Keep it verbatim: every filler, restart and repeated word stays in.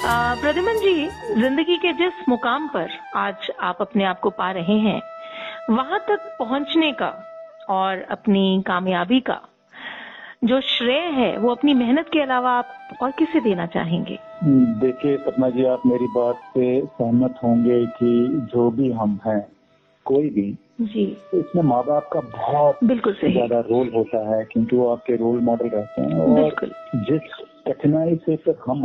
प्रद्युमन जी, जिंदगी के जिस मुकाम पर आज आप अपने आप को पा रहे हैं, वहां तक पहुंचने का और अपनी कामयाबी का जो श्रेय है वो अपनी मेहनत के अलावा आप और किसे देना चाहेंगे? देखिए सपना जी, आप मेरी बात से सहमत होंगे कि जो भी हम हैं, कोई भी जी, तो इसमें माँ बाप का बहुत बिल्कुल सही ज्यादा रोल होता है, क्योंकि वो आपके रोल मॉडल रहते हैं और जिस कठिनाई से फिर हम